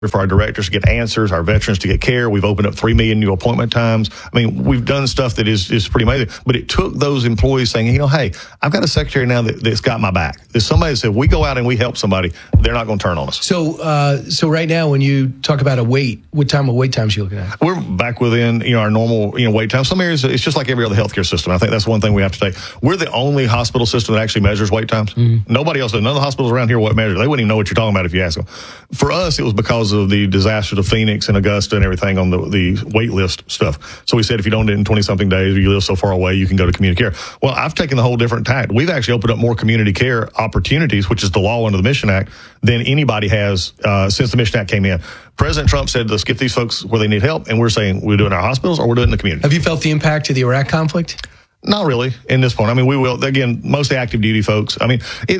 for our directors to get answers, our veterans to get care. We've opened up 3 million new appointment times. I mean, we've done stuff that is pretty amazing. But it took those employees saying, hey, I've got a secretary now that's got my back. There's somebody that said, we go out and we help somebody, they're not going to turn on us. So right now, when you talk about what wait times are you looking at? We're back within our normal wait time. Some areas it's just like every other healthcare system. I think that's one thing we have to take. We're the only hospital system that actually measures wait times. Mm-hmm. Nobody else does. None of the hospitals around here what measure. They wouldn't even know what you're talking about if you ask them. For us, it was because of the disasters of Phoenix and Augusta and everything on the wait list stuff. So we said if you don't do it in 20-something days or you live so far away, you can go to community care. Well, I've taken the whole different tact. We've actually opened up more community care opportunities, which is the law under the Mission Act, than anybody has since the Mission Act came in. President Trump said, let's get these folks where they need help, and we're saying we're doing it in our hospitals or we're doing it in the community. Have you felt the impact of the Iraq conflict? Not really in this point. I mean, we will, again, mostly active duty folks. I mean,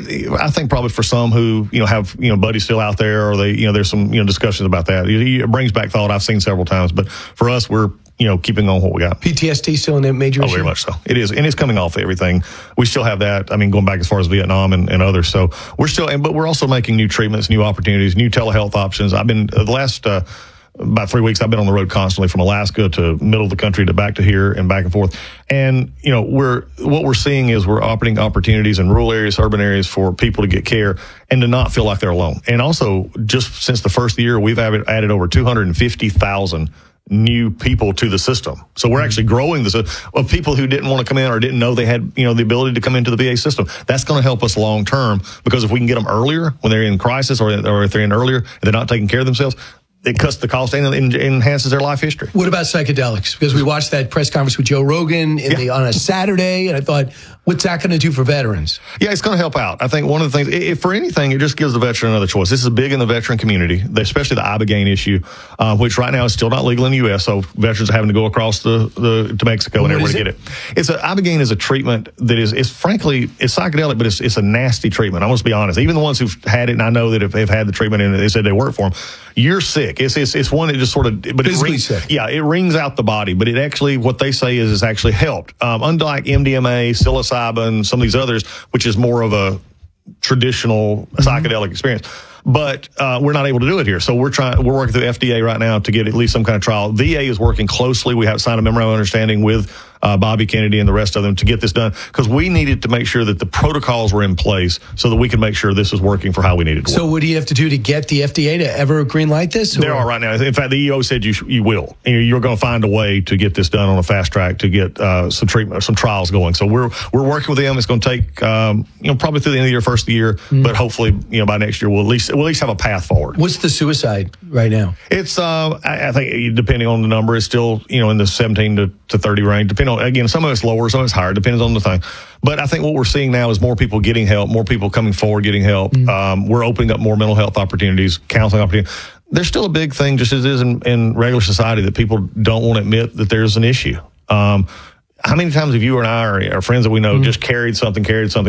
I think probably for some who, have, buddies still out there or they, there's some, discussions about that. It brings back thought I've seen several times. But for us, we're, keeping on what we got. PTSD still in a major issue? Very much so. It is. And it's coming off everything. We still have that. I mean, going back as far as Vietnam and others. So we're still, but we're also making new treatments, new opportunities, new telehealth options. I've been, the last, about 3 weeks, I've been on the road constantly from Alaska to middle of the country to back to here and back and forth. And, what we're seeing is we're opening opportunities in rural areas, urban areas for people to get care and to not feel like they're alone. And also, just since the first year, we've added over 250,000 new people to the system. So we're actually growing this of people who didn't want to come in or didn't know they had, the ability to come into the VA system. That's going to help us long term because if we can get them earlier when they're in crisis or if they're in earlier and they're not taking care of themselves, it cuts the cost and enhances their life history. What about psychedelics? Because we watched that press conference with Joe Rogan on a Saturday, and I thought, what's that going to do for veterans? Yeah, it's going to help out. I think one of the things, if for anything, it just gives the veteran another choice. This is big in the veteran community, especially the Ibogaine issue, which right now is still not legal in the U.S., so veterans are having to go across to Mexico and everywhere to get it. Ibogaine is a treatment that is frankly, it's psychedelic, but it's a nasty treatment. I'm going to be honest. Even the ones who've had it, and I know that have had the treatment and they said they work for them, you're sick. It's one that just sort of, but physically sick. Yeah, it wrings out the body, but it actually, what they say is it's actually helped. Unlike MDMA, psilocybin, some of these others, which is more of a traditional psychedelic experience. But we're not able to do it here. So we're working through FDA right now to get at least some kind of trial. VA is working closely. We have signed a memorandum of understanding with Bobby Kennedy and the rest of them to get this done because we needed to make sure that the protocols were in place so that we could make sure this was working for how we needed it to work. So what do you have to do to get the FDA to ever green light this? There are right now. In fact, the EO said you will. You're going to find a way to get this done on a fast track to get some treatment, some trials going. So we're working with them. It's going to take probably through the end of the year, first of the year, but hopefully by next year we'll at least have a path forward. What's the suicide right now? It's I think depending on the number, it's still in the 17 to 30 range. Depending on, again, some of it's lower, some of it's higher. Depends on the thing. But I think what we're seeing now is more people getting help, more people coming forward getting help. We're opening up more mental health opportunities, counseling opportunities. There's still a big thing, just as it is in regular society, that people don't want to admit that there's an issue. How many times have you and I or our friends that we know just carried something,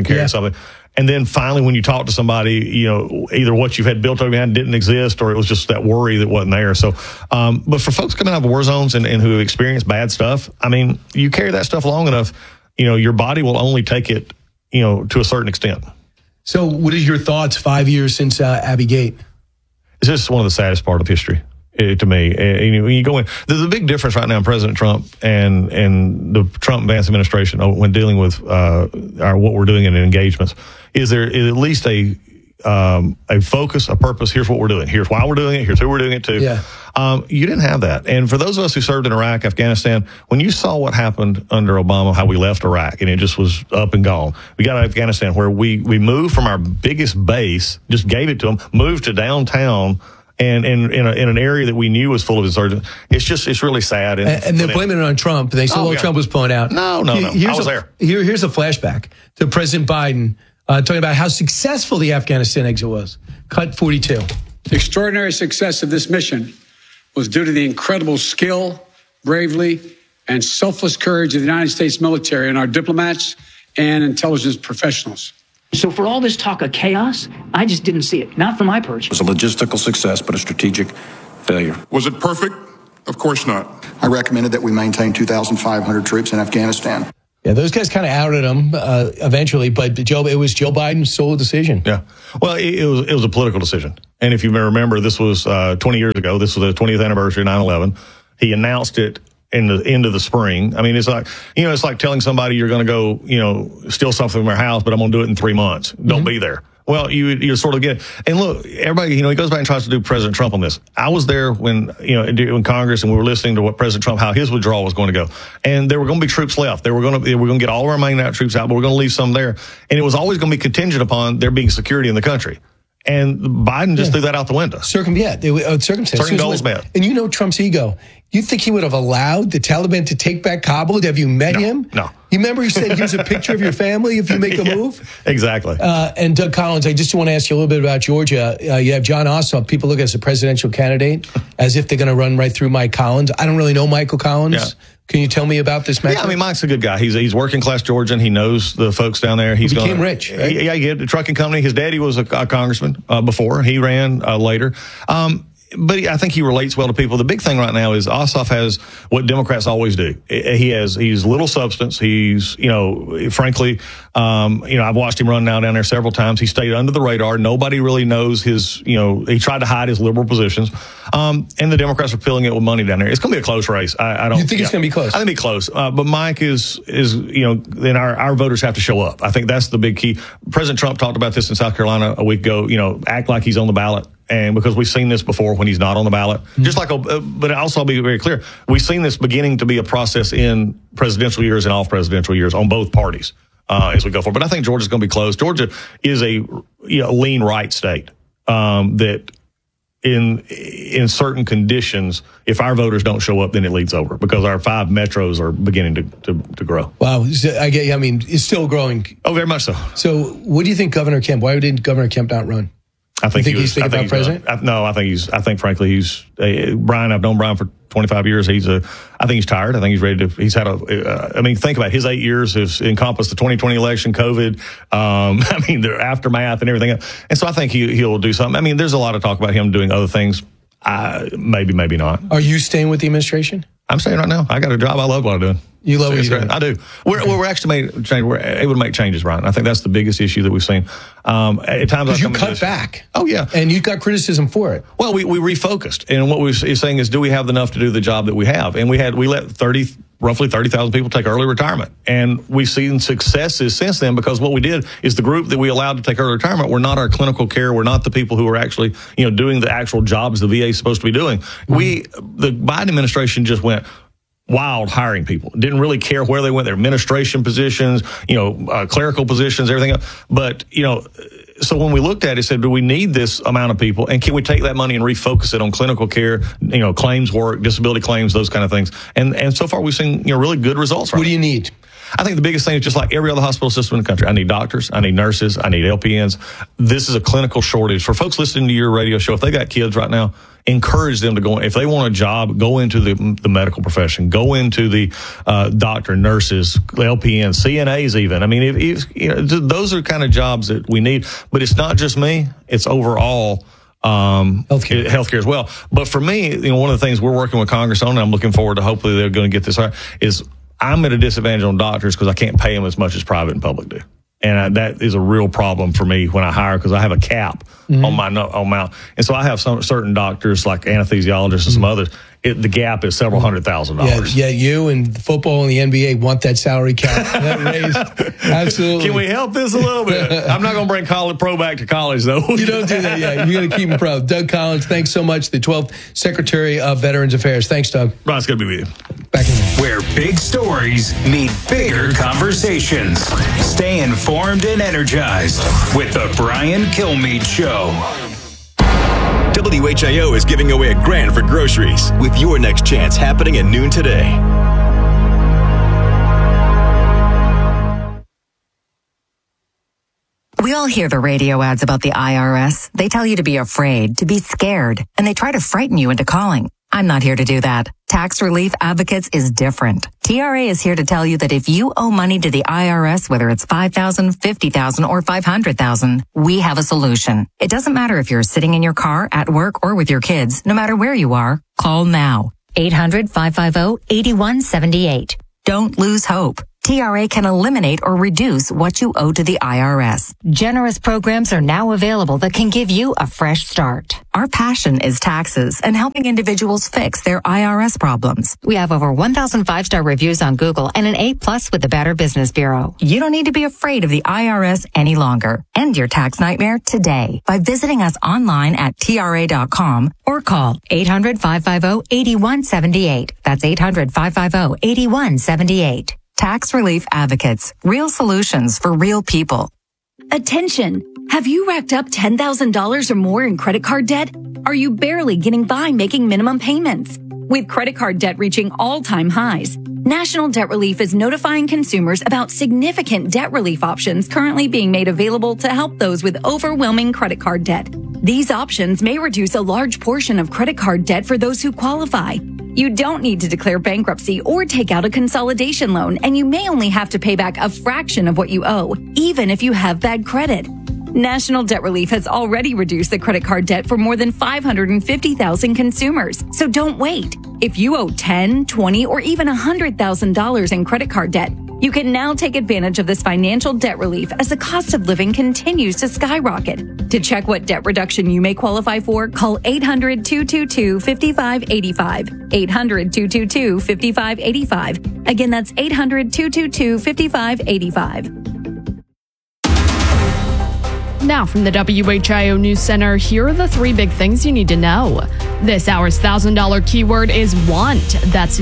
and then finally when you talk to somebody, either what you've had built over your hand didn't exist or it was just that worry that wasn't there. So, but for folks coming out of war zones and who have experienced bad stuff, I mean, you carry that stuff long enough, your body will only take it, to a certain extent. So what is your thoughts 5 years since Abbey Gate? It's just one of the saddest part of history. To me, when you go in, there's a big difference right now in President Trump and the Trump-Vance administration when dealing with what we're doing in engagements. Is there at least a focus, a purpose? Here's what we're doing. Here's why we're doing it. Here's who we're doing it to. Yeah. You didn't have that. And for those of us who served in Iraq, Afghanistan, when you saw what happened under Obama, how we left Iraq and it just was up and gone. We got to Afghanistan where we moved from our biggest base, just gave it to them, moved to downtown. And in an area that we knew was full of insurgents. It's really sad. And they're blaming it on Trump. They said, Trump was pulling out. No. I was there. Here's a flashback to President Biden talking about how successful the Afghanistan exit was. Cut 42. The extraordinary success of this mission was due to the incredible skill, bravery, and selfless courage of the United States military and our diplomats and intelligence professionals. So for all this talk of chaos, I just didn't see it. Not from my perch. It was a logistical success, but a strategic failure. Was it perfect? Of course not. I recommended that we maintain 2,500 troops in Afghanistan. Yeah, those guys kind of outed him eventually, but it was Joe Biden's sole decision. Yeah. Well, it was a political decision. And if you may remember, this was 20 years ago. This was the 20th anniversary of 9/11. He announced it in the end of the spring. I mean, it's like, it's like telling somebody you're going to go, steal something from their house, but I'm going to do it in 3 months. Don't be there. Well, you sort of get it. And look, everybody, he goes back and tries to do President Trump on this. I was there when, in Congress, and we were listening to what President Trump, how his withdrawal was going to go. And there were going to be troops left. We're going to get all of our main out troops out, but we're going to leave some there. And it was always going to be contingent upon there being security in the country. And Biden just threw that out the window. Circumstances. Certain goals met. And Trump's ego. You think he would have allowed the Taliban to take back Kabul? Have you met him? No. You remember he said, here's a picture of your family if you make a move? Exactly. And Doug Collins, I just want to ask you a little bit about Georgia. You have John Ossoff. People look at as a presidential candidate as if they're going to run right through Mike Collins. I don't really know Michael Collins. Yeah. Can you tell me about this match? Yeah, I mean, Mike's a good guy. He's working class Georgian. He knows the folks down there. He became rich. Right? He had a trucking company. His daddy was a congressman before. He ran later. But I think he relates well to people. The big thing right now is Ossoff has what Democrats always do. He's little substance. He's, frankly, I've watched him run now down there several times. He stayed under the radar. Nobody really knows his, he tried to hide his liberal positions. And the Democrats are filling it with money down there. It's going to be a close race. I don't. You think it's going to be close? I think it'll be close. But Mike is, then our voters have to show up. I think that's the big key. President Trump talked about this in South Carolina a week ago, act like he's on the ballot. And because we've seen this before when he's not on the ballot, but also I'll be very clear, we've seen this beginning to be a process in presidential years and off presidential years on both parties as we go forward. But I think Georgia's going to be close. Georgia is a lean right state that in certain conditions, if our voters don't show up, then it leads over because our 5 metros are beginning to grow. Wow. It's still growing. Oh, very much so. So what do you think Governor Kemp, why didn't Governor Kemp not run? I think he's thinking about president? I think frankly he's Brian. I've known Brian for 25 years. I think he's tired. I think he's ready to. He's had think about it. His 8 years has encompassed the 2020 election, COVID. The aftermath and everything else. And so I think he'll do something. There's a lot of talk about him doing other things. Maybe not. Are you staying with the administration? I'm staying right now. I got a job. I love what I'm doing. You love what you're doing? I do. We're actually we're able to make changes, Brian. I think that's the biggest issue that we've seen. At times, because you cut back. Oh yeah, and you got criticism for it. Well, we refocused, and what we're saying is, do we have enough to do the job that we have? And we let roughly 30,000 people take early retirement, and we've seen successes since then because what we did is the group that we allowed to take early retirement were not our clinical care, were not the people who were actually doing the actual jobs the VA is supposed to be doing. The Biden administration just went wild hiring people. Didn't really care where they went, their administration positions, clerical positions, everything else. But, so when we looked at it, said, do we need this amount of people? And can we take that money and refocus it on clinical care, claims work, disability claims, those kind of things? And so far we've seen, really good results. What do you need? I think the biggest thing is just like every other hospital system in the country. I need doctors. I need nurses. I need LPNs. This is a clinical shortage. For folks listening to your radio show, if they got kids right now, encourage them to go. If they want a job, go into the medical profession. Go into the doctor, nurses, LPNs, CNAs even. Those are kind of jobs that we need. But it's not just me. It's overall healthcare as well. But for me, one of the things we're working with Congress on, and I'm looking forward to hopefully they're going to get this right, is I'm at a disadvantage on doctors because I can't pay them as much as private and public do. And that is a real problem for me when I hire because I have a cap on my amount. And so I have some certain doctors like anesthesiologists and some others. The gap is several $100,000. Yeah, you and football and the NBA want that salary cap that raised. Absolutely. Can we help this a little bit? I'm not going to bring pro back to college, though. You don't do that, yeah. You're going to keep them pro. Doug Collins, thanks so much, the 12th Secretary of Veterans Affairs. Thanks, Doug. Brian, it's good to be with you. Back in a minute. Where big stories meet bigger conversations. Stay informed and energized with the Brian Kilmeade Show. WHIO is giving away $1,000 for groceries with your next chance happening at noon today. We all hear the radio ads about the IRS. They tell you to be afraid, to be scared, and they try to frighten you into calling. I'm not here to do that. Tax Relief Advocates is different. TRA is here to tell you that if you owe money to the IRS, whether it's $5,000, $50,000, or $500,000, we have a solution. It doesn't matter if you're sitting in your car, at work, or with your kids. No matter where you are, call now. 800-550-8178. Don't lose hope. TRA can eliminate or reduce what you owe to the IRS. Generous programs are now available that can give you a fresh start. Our passion is taxes and helping individuals fix their IRS problems. We have over 1,000 5-star reviews on Google and an A+ with the Better Business Bureau. You don't need to be afraid of the IRS any longer. End your tax nightmare today by visiting us online at TRA.com or call 800-550-8178. That's 800-550-8178. Tax Relief Advocates. Real solutions for real people. Attention! Have you racked up $10,000 or more in credit card debt? Are you barely getting by making minimum payments? With credit card debt reaching all-time highs, National Debt Relief is notifying consumers about significant debt relief options currently being made available to help those with overwhelming credit card debt. These options may reduce a large portion of credit card debt for those who qualify. You don't need to declare bankruptcy or take out a consolidation loan, and you may only have to pay back a fraction of what you owe, even if you have bad credit. National Debt Relief has already reduced the credit card debt for more than 550,000 consumers. So don't wait. If you owe $10,000, $20,000, or even $100,000 in credit card debt, you can now take advantage of this financial debt relief as the cost of living continues to skyrocket. To check what debt reduction you may qualify for, call 800-222-5585. 800-222-5585. Again, that's 800-222-5585. Now from the WHIO News Center, here are the 3 big things you need to know. This hour's $1,000 keyword is want. That's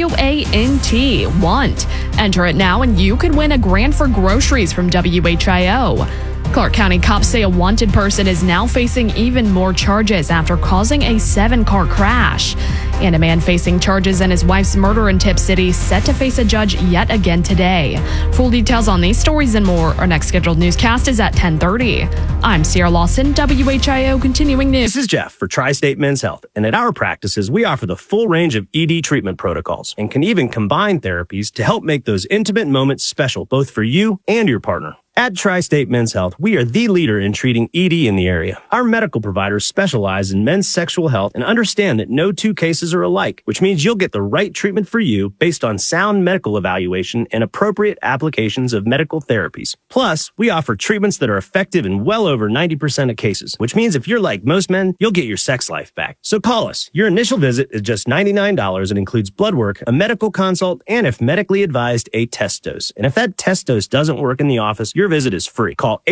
W-A-N-T, want. Enter it now and you could win a grand for groceries from WHIO. Clark County cops say a wanted person is now facing even more charges after causing a 7-car crash. And a man facing charges in his wife's murder in Tip City set to face a judge yet again today. Full details on these stories and more. Our next scheduled newscast is at 10:30. I'm Sierra Lawson, WHIO Continuing News. This is Jeff for Tri-State Men's Health. And at our practices, we offer the full range of ED treatment protocols and can even combine therapies to help make those intimate moments special, both for you and your partner. At Tri-State Men's Health, we are the leader in treating ED in the area. Our medical providers specialize in men's sexual health and understand that no 2 cases are alike, which means you'll get the right treatment for you based on sound medical evaluation and appropriate applications of medical therapies. Plus, we offer treatments that are effective in well over 90% of cases, which means if you're like most men, you'll get your sex life back. So call us. Your initial visit is just $99 and includes blood work, a medical consult, and if medically advised, a test dose. And if that test dose doesn't work in the office, your visit is free. Call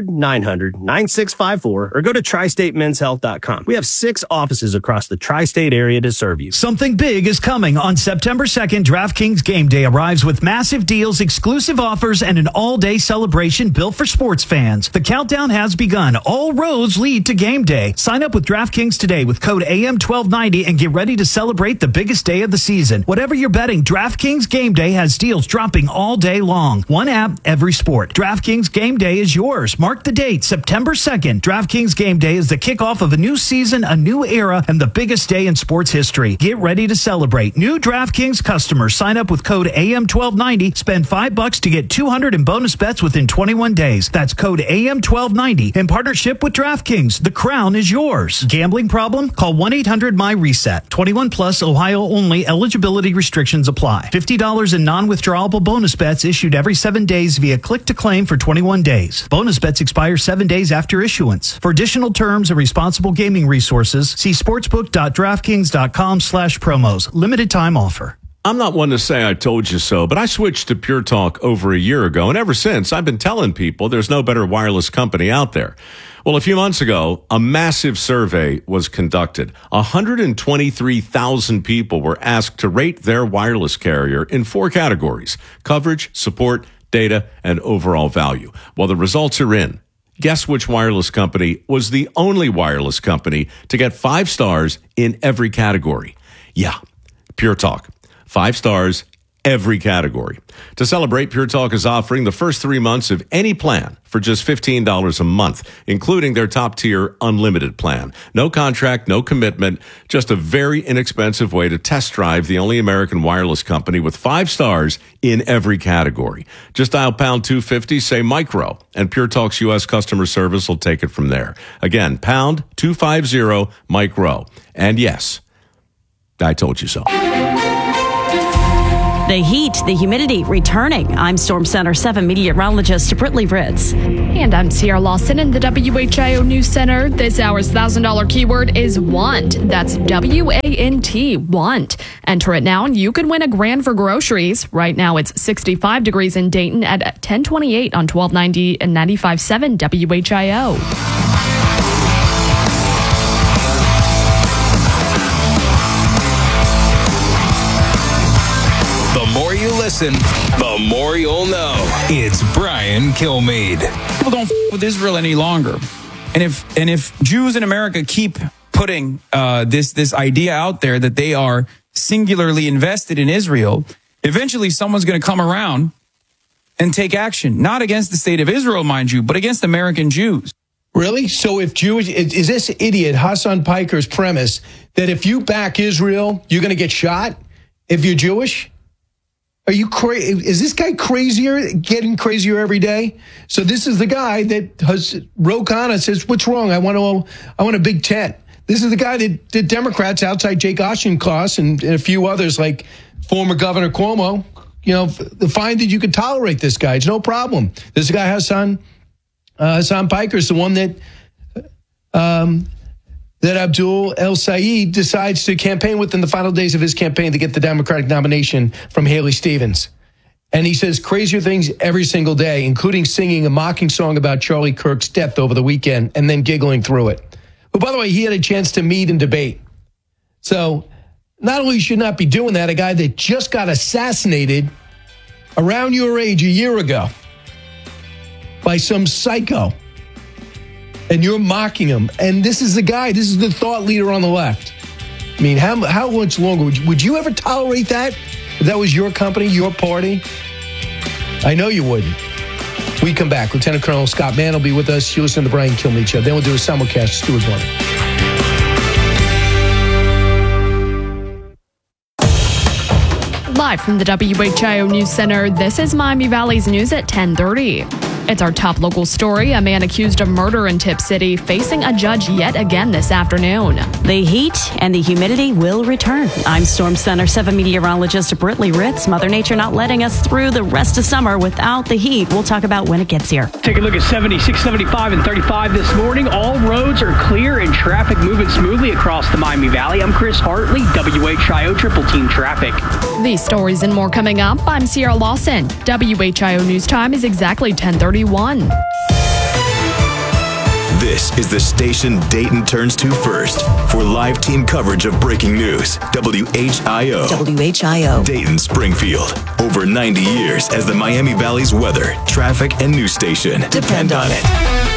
800-900-9654 or go to tristatemenshealth.com. We have 6 offices across the tri-state area to serve you. Something big is coming. On September 2nd, DraftKings Game Day arrives with massive deals, exclusive offers, and an all-day celebration built for sports fans. The countdown has begun. All roads lead to Game Day. Sign up with DraftKings today with code AM1290 and get ready to celebrate the biggest day of the season. Whatever you're betting, DraftKings Game Day has deals dropping all day long. One app, every sport. DraftKings Game Day is yours. Mark the date, September 2nd. DraftKings Game Day is the kickoff of a new season, a new era, and the biggest day in sports history. Get ready to celebrate. New DraftKings customers sign up with code AM1290. Spend $5 to get $200 in bonus bets within 21 days. That's code AM1290 in partnership with DraftKings. The crown is yours. Gambling problem? Call 1-800-MY-RESET. 21 plus, Ohio only. Eligibility restrictions apply. $50 in non-withdrawable bonus bets issued every 7 days via click to claim for 21 days. Bonus bets expire 7 days after issuance. For additional terms and responsible gaming resources, see sportsbook.draftkings.com/promos. Limited time offer. I'm not one to say I told you so, but I switched to Pure Talk over a year ago, and ever since, I've been telling people there's no better wireless company out there. Well, a few months ago, a massive survey was conducted. 123,000 people were asked to rate their wireless carrier in 4 categories: coverage, support, data, and overall value. Well, the results are in. Guess which wireless company was the only wireless company to get 5 stars in every category? Yeah, Pure Talk. 5 stars, every category. To celebrate, Pure Talk is offering the first 3 months of any plan for just $15 a month, including their top-tier unlimited plan. No contract, no commitment, just a very inexpensive way to test drive the only American wireless company with 5 stars in every category. Just dial pound 250, say micro, and Pure Talk's U.S. customer service will take it from there. Again, pound 250 micro. And yes, I told you so. The heat, the humidity returning. I'm Storm Center 7 meteorologist Britley Ritz. And I'm Sierra Lawson in the WHIO News Center. This hour's $1,000 keyword is want. That's WANT, want. Enter it now and you can win $1,000 for groceries. Right now it's 65 degrees in Dayton at 1028 on 1290 and 95.7 WHIO. The more you listen, the more you'll know. It's Brian Kilmeade. People don't with Israel any longer, and if Jews in America keep putting this idea out there that they are singularly invested in Israel, eventually someone's going to come around and take action, not against the state of Israel, mind you, but against American Jews. Really? So if Jewish, is this idiot Hassan Piker's premise that if you back Israel, you're going to get shot if you're Jewish? Are you crazy? Is this guy crazier, getting crazier every day? So this is the guy that has Ro Khanna says, what's wrong? I want a big tent. This is the guy that did Democrats outside Jake Auchincloss and a few others like former Governor Cuomo, find that you could tolerate this guy. It's no problem. This guy, Hassan Piker, is the one that Abdul El Sayed decides to campaign with in the final days of his campaign to get the Democratic nomination from Haley Stevens. And he says crazier things every single day, including singing a mocking song about Charlie Kirk's death over the weekend and then giggling through it. But by the way, he had a chance to meet and debate. So not only should not be doing that, a guy that just got assassinated around your age a year ago by some psycho. And you're mocking him. And this is the guy, this is the thought leader on the left. I mean, how much longer? Would you ever tolerate that? If that was your company, your party? I know you wouldn't. We come back. Lieutenant Colonel Scott Mann will be with us. You listen to the Brian Kilmeade Show. Then we'll do a simulcast. Stuart Warner. Live from the WHIO News Center, this is Miami Valley's news at 10:30. It's our top local story. A man accused of murder in Tip City facing a judge yet again this afternoon. The heat and the humidity will return. I'm Storm Center 7 meteorologist Britley Ritz. Mother Nature not letting us through the rest of summer without the heat. We'll talk about when it gets here. Take a look at 76, 75, and 35 this morning. All roads are clear and traffic moving smoothly across the Miami Valley. I'm Chris Hartley, WHIO Triple Team Traffic. These stories and more coming up. I'm Sierra Lawson. WHIO News Time is exactly 10:31. This is the station Dayton turns to first for live team coverage of breaking news. WHIO. WHIO. Dayton Springfield. Over 90 years as the Miami Valley's weather, traffic, and news station. Depend on it.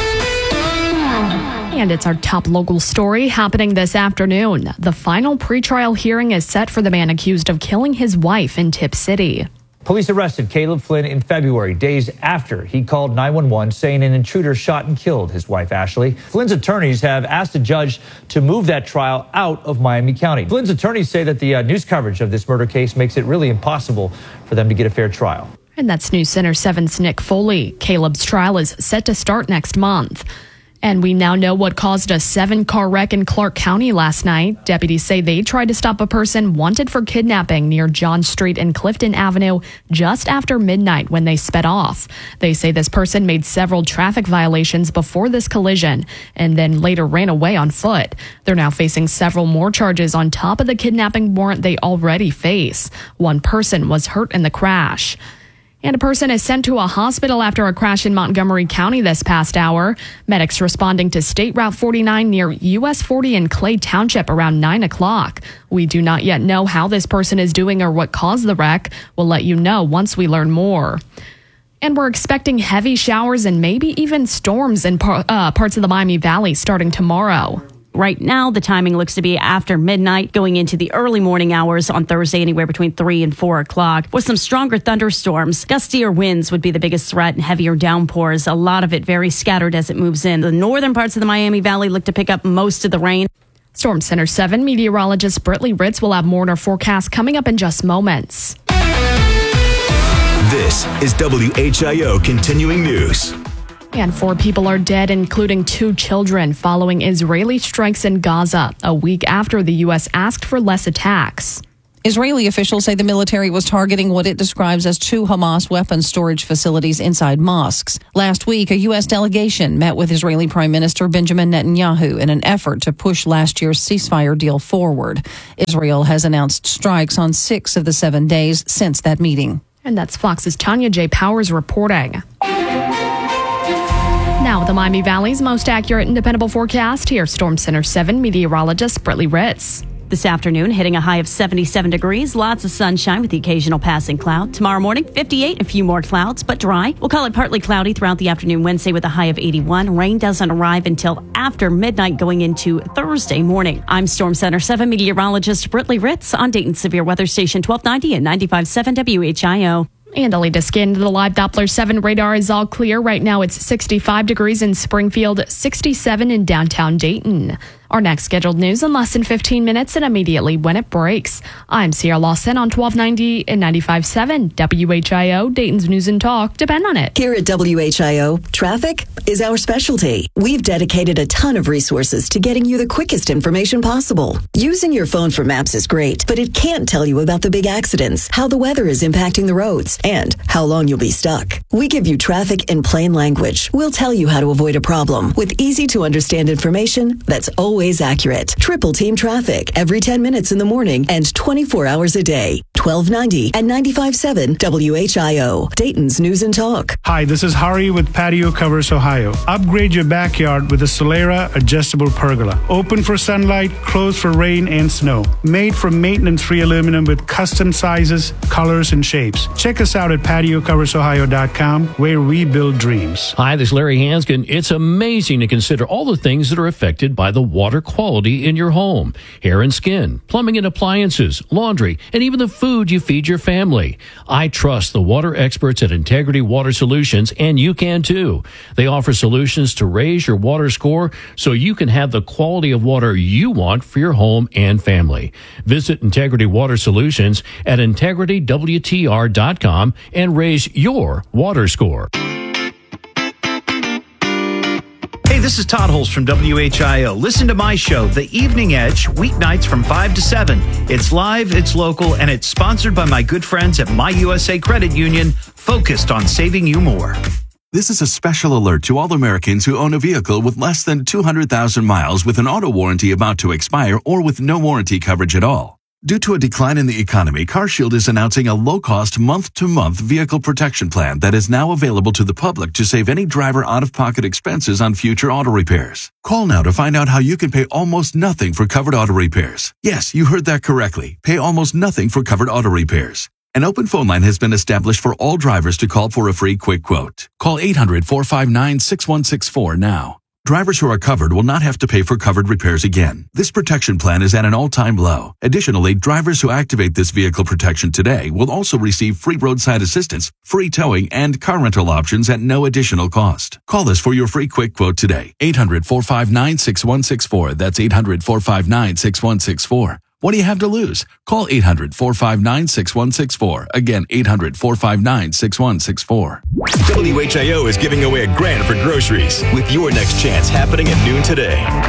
And it's our top local story happening this afternoon. The final pretrial hearing is set for the man accused of killing his wife in Tip City. Police arrested Caleb Flynn in February, days after he called 911 saying an intruder shot and killed his wife, Ashley. Flynn's attorneys have asked a judge to move that trial out of Miami County. Flynn's attorneys say that the news coverage of this murder case makes it really impossible for them to get a fair trial. And that's News Center 7's Nick Foley. Caleb's trial is set to start next month. And we now know what caused a 7-car wreck in Clark County last night. Deputies say they tried to stop a person wanted for kidnapping near John Street and Clifton Avenue just after midnight when they sped off. They say this person made several traffic violations before this collision and then later ran away on foot. They're now facing several more charges on top of the kidnapping warrant they already face. One person was hurt in the crash. And a person is sent to a hospital after a crash in Montgomery County this past hour. Medics responding to State Route 49 near US 40 in Clay Township around 9 o'clock. We do not yet know how this person is doing or what caused the wreck. We'll let you know once we learn more. And we're expecting heavy showers and maybe even storms in parts of the Miami Valley starting tomorrow. Right now, the timing looks to be after midnight, going into the early morning hours on Thursday, anywhere between 3 and 4 o'clock, with some stronger thunderstorms. Gustier winds would be the biggest threat and heavier downpours. A lot of it very scattered as it moves in. The northern parts of the Miami Valley look to pick up most of the rain. Storm Center 7 meteorologist Britley Ritz will have more in our forecast coming up in just moments. This is WHIO Continuing News. And 4 people are dead, including 2 children, following Israeli strikes in Gaza, a week after the U.S. asked for less attacks. Israeli officials say the military was targeting what it describes as 2 Hamas weapons storage facilities inside mosques. Last week, a U.S. delegation met with Israeli Prime Minister Benjamin Netanyahu in an effort to push last year's ceasefire deal forward. Israel has announced strikes on 6 of the 7 days since that meeting. And that's Fox's Tanya J. Powers reporting. Now, the Miami Valley's most accurate and dependable forecast. Here's Storm Center 7 meteorologist Brittany Ritz. This afternoon, hitting a high of 77 degrees. Lots of sunshine with the occasional passing cloud. Tomorrow morning, 58, a few more clouds, but dry. We'll call it partly cloudy throughout the afternoon Wednesday with a high of 81. Rain doesn't arrive until after midnight going into Thursday morning. I'm Storm Center 7 meteorologist Brittany Ritz on Dayton Severe Weather Station 1290 and 95.7 WHIO. And a latest scan to the live Doppler 7 radar is all clear. Right now it's 65 degrees in Springfield, 67 in downtown Dayton. Our next scheduled news in less than 15 minutes and immediately when it breaks. I'm Sierra Lawson on 1290 and 95.7 WHIO, Dayton's News and Talk. Depend on it. Here at WHIO, traffic is our specialty. We've dedicated a ton of resources to getting you the quickest information possible. Using your phone for maps is great, but it can't tell you about the big accidents, how the weather is impacting the roads, and how long you'll be stuck. We give you traffic in plain language. We'll tell you how to avoid a problem with easy to understand information that's always accurate. Triple Team Traffic every 10 minutes in the morning and 24 hours a day. 1290 and 95.7 WHIO, Dayton's News and Talk. Hi, this is Hari with Patio Covers Ohio. Upgrade your backyard with a Solera adjustable pergola. Open for sunlight, closed for rain and snow. Made from maintenance-free aluminum with custom sizes, colors, and shapes. Check us out at patiocoversohio.com, where we build dreams. Hi, this is Larry Hanskin. It's amazing to consider all the things that are affected by the water quality in your home. Hair and skin, plumbing and appliances, laundry, and even the food you feed your family. I trust the water experts at Integrity Water Solutions, and you can too. They offer solutions to raise your water score so you can have the quality of water you want for your home and family. Visit Integrity Water Solutions at integritywtr.com and raise your water score. Hey, this is Todd Holst from WHIO. Listen to my show, The Evening Edge, weeknights from 5 to 7. It's live, it's local, and it's sponsored by my good friends at My USA Credit Union, focused on saving you more. This is a special alert to all Americans who own a vehicle with less than 200,000 miles with an auto warranty about to expire or with no warranty coverage at all. Due to a decline in the economy, CarShield is announcing a low-cost month-to-month vehicle protection plan that is now available to the public to save any driver out-of-pocket expenses on future auto repairs. Call now to find out how you can pay almost nothing for covered auto repairs. Yes, you heard that correctly. Pay almost nothing for covered auto repairs. An open phone line has been established for all drivers to call for a free quick quote. Call 800-459-6164 now. Drivers who are covered will not have to pay for covered repairs again. This protection plan is at an all-time low. Additionally, drivers who activate this vehicle protection today will also receive free roadside assistance, free towing, and car rental options at no additional cost. Call us for your free quick quote today. 800-459-6164. That's 800-459-6164. What do you have to lose? Call 800-459-6164. Again, 800-459-6164. WHIO is giving away $1,000 for groceries with your next chance happening at noon today.